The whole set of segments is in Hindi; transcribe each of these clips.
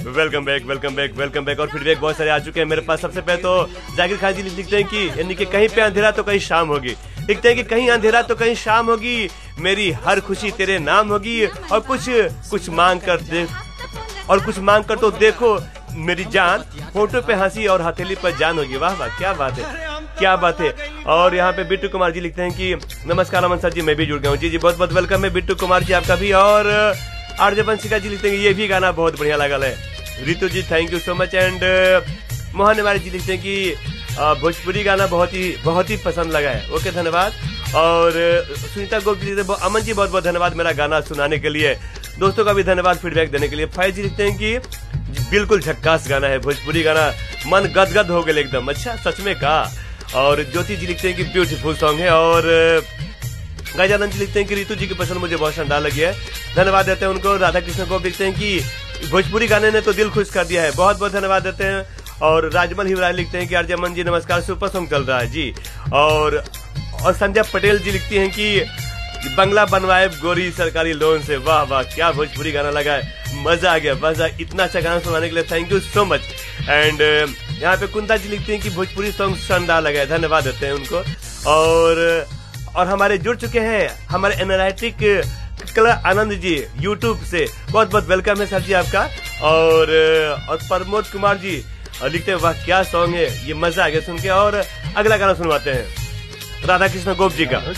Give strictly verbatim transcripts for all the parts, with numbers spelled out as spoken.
Welcome back welcome back welcome back. और फीडबैक बहुत सारे आ चुके हैं मेरे पास। सबसे पहले तो जाकिर खान जी लिखते हैं कि यानी कि कहीं पे अंधेरा तो कहीं शाम होगी। लिखते हैं कि कहीं अंधेरा तो कहीं शाम होगी, मेरी हर खुशी तेरे नाम होगी। और कुछ कुछ मांग कर देख और कुछ मांग कर तो देखो मेरी जान, फोटो पे हंसी और हथेली पर जान होगी। वाह वाह, क्या बात है, क्या बात है। और यहाँ पे बिट्टू कुमार जी लिखते हैं कि नमस्कार अमन सर जी, मैं भी जुड़ गया हूँ। जी जी बहुत बहुत वेलकम है बिट्टू कुमार जी आपका भी। और आरजे वंशिका जी लिखते हैं कि ये भी गाना बहुत बढ़िया लगा है। रितु जी thank you so much. And Mohan निवारी जी लिखते हैं कि भोजपुरी गाना बहुत ही बहुत ही पसंद लगा है। ओके धन्यवाद। और सुनीता गोप जी लिखते हैं अमन जी बहुत बहुत धन्यवाद मेरा गाना सुनाने के लिए। दोस्तों का भी धन्यवाद फीडबैक देने के लिए। फाइव जी लिखते हैं कि बिल्कुल झक्कास गाना है, भोजपुरी गाना, मन गदगद हो गए एकदम। अच्छा सच में का। और ज्योति जी लिखते हैं कि ब्यूटीफुल सॉन्ग है। और गजानंद जी लिखते हैं कि रितु जी की पसंद मुझे बहुत शानदार लगी है, धन्यवाद देते हैं उनको। राधा कृष्ण को लिखते हैं कि भोजपुरी गाने ने तो दिल खुश कर दिया है, बहुत बहुत धन्यवाद देते हैं। और राजमल हिवराज लिखते हैं कि आरजे अमन जी नमस्कार, सुपर सॉन्ग चल रहा है जी। और और संध्या पटेल जी लिखती हैं कि बंगला बनवाए गोरी सरकारी लोन से। वाह वाह, क्या भोजपुरी गाना लगा है, मजा आ गया मजा। इतना अच्छा गाना सुनाने के लिए thank you so much. And यहाँ पे कुंता जी लिखते हैं कि भोजपुरी सॉन्ग शानदार लगा है, धन्यवाद देते हैं उनको। और और हमारे जुड़ चुके हैं हमारे एनालिटिक कला आनंद जी यूट्यूब से, बहुत बहुत वेलकम है सर जी आपका। और और प्रमोद कुमार जी लिखते हैं वाह क्या सॉन्ग है, ये मजा आ गया सुन के। और अगला गाना सुनवाते हैं राधा कृष्ण गोप जी का।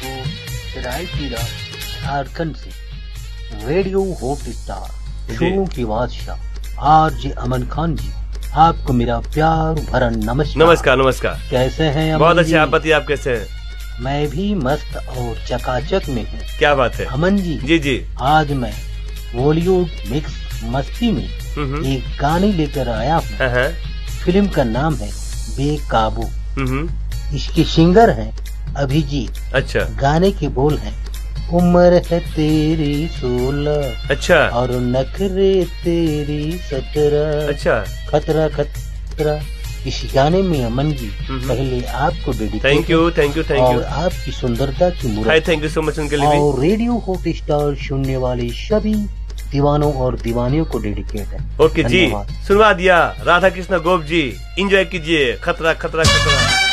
झारखंड से रेडियो होप स्टार शो की बादशाह आरजे अमन खान जी, आपको मेरा प्यार भरा नमस्कार। नमस्कार नमस्कार, कैसे हैं? बहुत अच्छे, आप बताइए आप कैसे हैं? मैं भी मस्त और चकाचक में हूँ। क्या बात है अमन जी। जी जी आज मैं बॉलीवुड मिक्स मस्ती में एक गाने लेकर आया हूँ। फिल्म का नाम है बेकाबू। इसके सिंगर हैं अभिजीत। अच्छा। गाने के बोल हैं उम्र है तेरी सोलह, अच्छा, और नखरे तेरी सत्रह, अच्छा, खतरा खतरा। इस गाने में अमन जी पहले आपको dedicate, thank you thank you thank you, और आपकी सुंदरता की मूर्ति, थैंक यू सो मच उनके लिए। और रेडियो होप स्टार सुनने वाले सभी दीवानों और दीवानियों को डेडिकेट है। ओके जी, सुनवा दिया राधा कृष्ण गोप जी, एंजॉय कीजिए खतरा खतरा खतरा।